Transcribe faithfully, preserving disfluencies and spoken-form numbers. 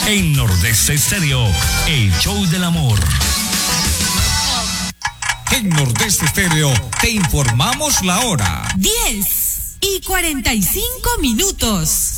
En Nordeste Estéreo, el show del amor. En Nordeste Estéreo te informamos la hora. diez y cuarenta y cinco minutos.